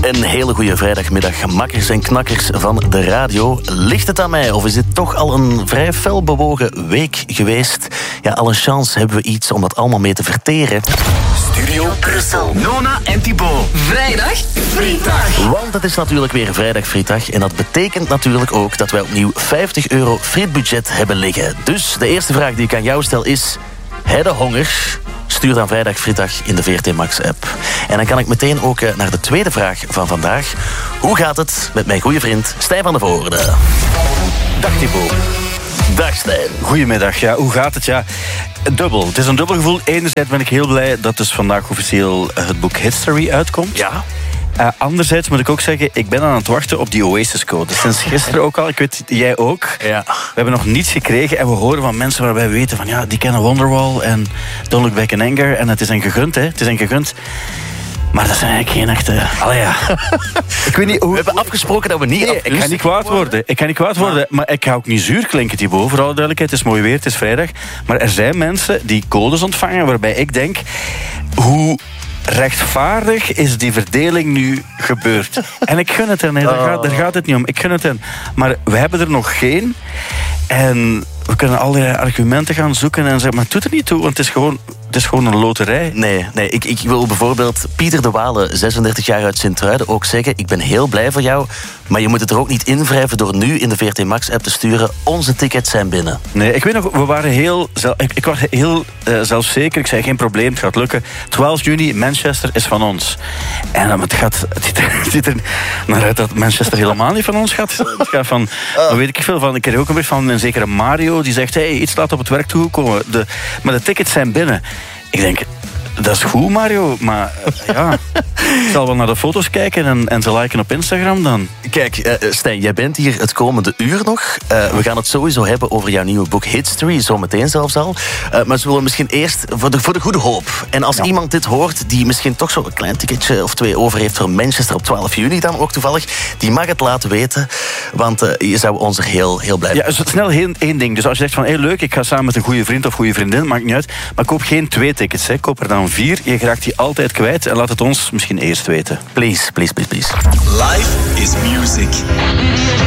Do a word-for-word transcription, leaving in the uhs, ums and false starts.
Een hele goede vrijdagmiddag, makkers en knakkers van de radio. Ligt het aan mij of is dit toch al een vrij fel bewogen week geweest? Ja, al een chance hebben we iets om dat allemaal mee te verteren. Studio Brussel. Nona en Thibaut. Vrijdag Frietdag. Want het is natuurlijk weer vrijdag Frietdag. En dat betekent natuurlijk ook dat wij opnieuw vijftig euro frietbudget hebben liggen. Dus de eerste vraag die ik aan jou stel is... Heb je honger? Stuur dan vrijdag Frietdag in de V R T Max app. En dan kan ik meteen ook naar de tweede vraag van vandaag. Hoe gaat het met mijn goede vriend Stijn van de Voorde? Dag Thibaut. Dag Stijn. Goedemiddag. Ja, hoe gaat het? Ja, dubbel. Het is een dubbel gevoel. Enerzijds ben ik heel blij dat dus vandaag officieel het boek History uitkomt. Ja. Uh, anderzijds moet ik ook zeggen, ik ben aan het wachten op die Oasis-code. Sinds gisteren ook al, ik weet, jij ook. Ja. We hebben nog niets gekregen en we horen van mensen waarbij we weten van ja, die kennen Wonderwall en Don't Look Back in Anger. En het is een gegund, hè. Het is een gegund. Maar dat zijn eigenlijk geen echte... Allee, ja. Ik weet niet hoe... We hebben afgesproken dat we niet... Nee, ik ga niet kwaad worden. Ik ga niet kwaad worden, maar ik ga ook niet zuur klinken, Thibaut. Voor alle duidelijkheid, het is mooi weer, het is vrijdag. Maar er zijn mensen die codes ontvangen waarbij ik denk... Hoe... rechtvaardig is die verdeling nu gebeurd. En ik gun het hen, nee, daar, gaat, daar gaat het niet om. Ik gun het hen. Maar we hebben er nog geen. En we kunnen allerlei argumenten gaan zoeken en zeggen, maar het doet er niet toe, want het is gewoon, het is gewoon een loterij. Nee, nee ik, ik wil bijvoorbeeld Pieter de Wale, zesendertig jaar uit Sint-Truiden, ook zeggen, ik ben heel blij voor jou, maar je moet het er ook niet inwrijven door nu in de V R T Max app te sturen, onze tickets zijn binnen. Nee, ik weet nog, we waren heel, ik, ik was heel uh, zelfzeker, ik zei geen probleem, het gaat lukken. twaalf juni, Manchester is van ons. En uh, het gaat, het ziet er, het ziet er naar uit dat Manchester helemaal niet van ons gaat. Het gaat van, daar weet ik veel van, ik ken ook een beetje van een zekere Mario, die zegt, hey, iets laat op het werk toekomen. De, maar de tickets zijn binnen. Ik denk, dat is goed, Mario, maar uh, ja, ik zal wel naar de foto's kijken en, en ze liken op Instagram dan. Kijk, uh, Stijn, jij bent hier het komende uur nog. Uh, we gaan het sowieso hebben over jouw nieuwe boek History, zo meteen zelfs al. Uh, maar ze willen misschien eerst voor de, voor de goede hoop. En als ja. iemand dit hoort die misschien toch zo'n klein ticketje of twee over heeft voor Manchester op twaalf juni dan ook toevallig, die mag het laten weten, want uh, je zou ons er heel, heel blij Ja, snel één, één ding. Dus als je zegt van, hé hey, leuk, ik ga samen met een goede vriend of goede vriendin, maakt niet uit, maar koop geen twee tickets, hè. Koop er dan vier. Je raakt die altijd kwijt en laat het ons misschien eerst weten. Please, please, please, please. Life is music.